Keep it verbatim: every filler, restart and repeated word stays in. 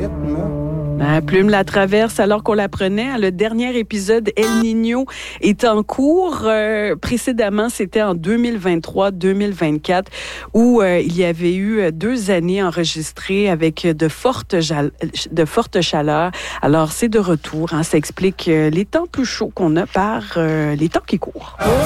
rythme, là. La plume la traverse alors qu'on la prenait. Le dernier épisode El Niño est en cours. Euh, précédemment, c'était en deux mille vingt-trois deux mille vingt-quatre où euh, il y avait eu deux années enregistrées avec de fortes, jal- de fortes chaleurs. Alors, c'est de retour. Hein. Ça explique euh, les temps plus chauds qu'on a par euh, les temps qui courent. Oh